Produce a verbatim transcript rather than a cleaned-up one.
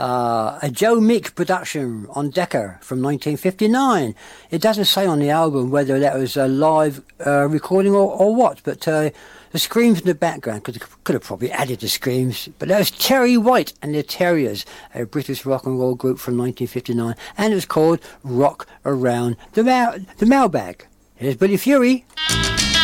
Uh, a Joe Meek production on Decca from nineteen fifty-nine. It doesn't say on the album whether that was a live uh, recording or, or what, but uh, the screams in the background, could, could have probably added the screams, but that was Terry White and the Terriers, a British rock and roll group from nineteen fifty-nine, and it was called Rock Around the, Ma- the Mailbag. Here's Billy Fury.